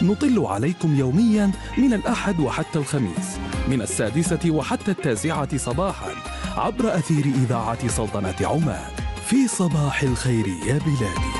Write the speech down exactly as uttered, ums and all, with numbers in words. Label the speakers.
Speaker 1: نطل عليكم يوميا من الأحد وحتى الخميس من السادسة وحتى التاسعة صباحا عبر أثير إذاعة سلطنة عمان. في صباح الخير يا بلادي.